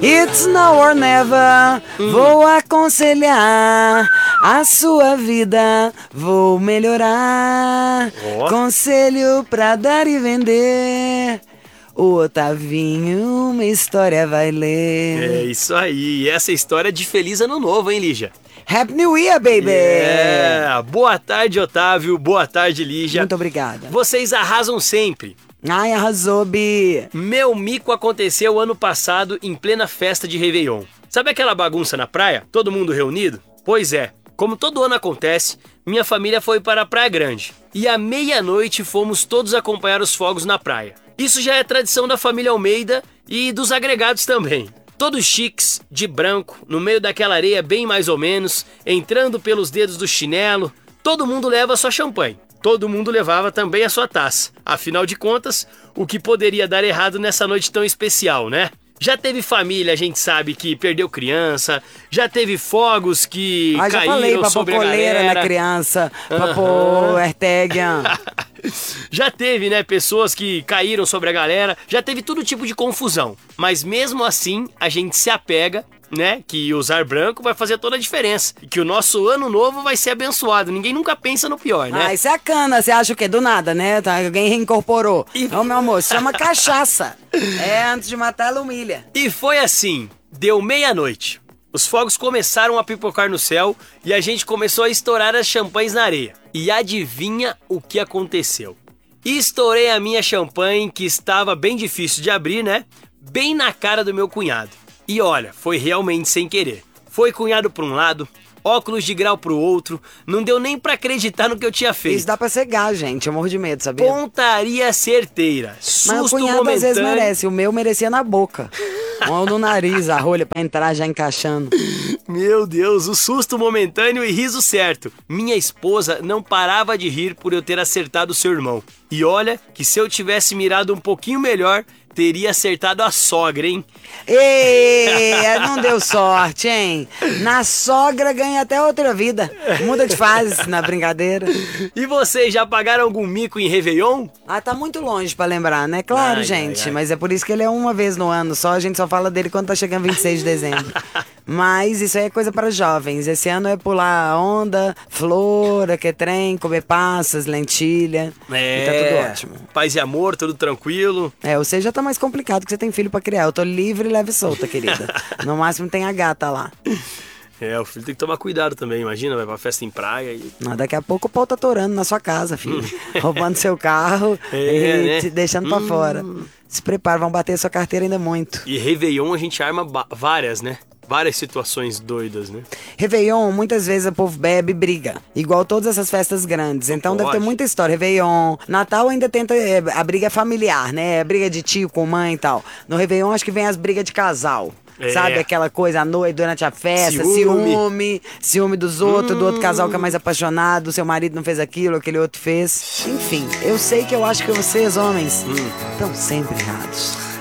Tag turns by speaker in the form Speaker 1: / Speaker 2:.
Speaker 1: It's now or never. Vou aconselhar a sua vida, vou melhorar.
Speaker 2: Ó.
Speaker 1: Conselho pra dar e vender. O Otavinho uma história vai ler.
Speaker 2: É isso aí. E essa história é de Feliz Ano Novo, hein, Lígia?
Speaker 1: Happy New Year, baby!
Speaker 2: Boa tarde, Otávio. Boa tarde, Lígia.
Speaker 1: Muito obrigada.
Speaker 2: Vocês arrasam sempre.
Speaker 1: Ai, arrasou, Bi.
Speaker 2: Meu mico aconteceu ano passado em plena festa de Réveillon. Sabe aquela bagunça na praia? Todo mundo reunido? Pois é, como todo ano acontece, minha família foi para a Praia Grande. E à meia-noite fomos todos acompanhar os fogos na praia. Isso já é tradição da família Almeida e dos agregados também. Todos chiques, de branco, no meio daquela areia bem mais ou menos, entrando pelos dedos do chinelo. Todo mundo leva sua champanhe. Todo mundo levava também a sua taça. Afinal de contas, o que poderia dar errado nessa noite tão especial, né? Já teve família, a gente sabe, que perdeu criança. Já teve fogos que
Speaker 1: Já falei
Speaker 2: caíram
Speaker 1: pra
Speaker 2: sobre
Speaker 1: pôr
Speaker 2: a
Speaker 1: coleira
Speaker 2: galera.
Speaker 1: na criança, pra pôr Ertegian.
Speaker 2: Já teve, né, pessoas que caíram sobre a galera. Já teve todo tipo de confusão. Mas mesmo assim, a gente se apega, né, que usar branco vai fazer toda a diferença. E que o nosso ano novo vai ser abençoado. Ninguém nunca pensa no pior, né?
Speaker 1: Ah, isso é cana, você acha o quê? Do nada, né? Alguém reincorporou. Ô, meu amor, isso chama cachaça. Antes de matar, ela humilha.
Speaker 2: E foi assim, deu meia-noite. Os fogos começaram a pipocar no céu e a gente começou a estourar as champanhes na areia. E adivinha o que aconteceu? Estourei a minha champanhe, que estava bem difícil de abrir, né? Bem na cara do meu cunhado. E olha, foi realmente sem querer. Foi cunhado para um lado, óculos de grau pro outro, não deu nem pra acreditar no que eu tinha feito.
Speaker 1: Isso dá pra cegar, gente. Eu morro de medo, sabia?
Speaker 2: Pontaria certeira,
Speaker 1: Mas
Speaker 2: susto
Speaker 1: o cunhado
Speaker 2: momentâneo.
Speaker 1: às vezes merece. O meu merecia na boca. Ou no nariz, a rolha pra entrar já encaixando.
Speaker 2: Meu Deus, o susto momentâneo e riso certo. Minha esposa não parava de rir por eu ter acertado o seu irmão. E olha que se eu tivesse mirado um pouquinho melhor, teria acertado a sogra, hein?
Speaker 1: Ei, não deu sorte, hein? Na sogra ganha até outra vida. Muda de fase na brincadeira.
Speaker 2: E vocês já pagaram algum mico em Réveillon?
Speaker 1: Ah, tá muito longe pra lembrar, né? Claro,
Speaker 2: Ai,
Speaker 1: gente.
Speaker 2: ai, ai.
Speaker 1: Mas é por isso que ele é uma vez no ano só. A gente só fala dele quando tá chegando 26 de dezembro. Mas isso aí é coisa para jovens. Esse ano é pular onda, flor, trem, comer passas, lentilha. E tá tudo ótimo.
Speaker 2: Paz e amor, tudo tranquilo.
Speaker 1: O seu já tá mais complicado, que você tem filho pra criar. Eu tô livre e leve e solta, querida. No máximo tem a gata lá.
Speaker 2: O filho tem que tomar cuidado também, imagina, vai pra festa em praia e...
Speaker 1: Daqui a pouco o pau tá atorando na sua casa, filho. Roubando seu carro e
Speaker 2: né?
Speaker 1: te deixando pra fora. Se prepara, vão bater a sua carteira ainda muito.
Speaker 2: E Réveillon a gente arma várias, né? Várias situações doidas, né?
Speaker 1: Réveillon, muitas vezes o povo bebe e briga. Igual todas essas festas grandes. Então deve ter
Speaker 2: Pode.
Speaker 1: muita história. Réveillon. Natal ainda tenta. A briga é familiar, né? A briga de tio com mãe e tal. No Réveillon acho que vem as brigas de casal. Sabe aquela coisa à noite, durante a festa, ciúme dos outros, do outro casal que é mais apaixonado, seu marido não fez aquilo, aquele outro fez. Enfim, eu sei que eu acho que vocês, homens, estão sempre errados.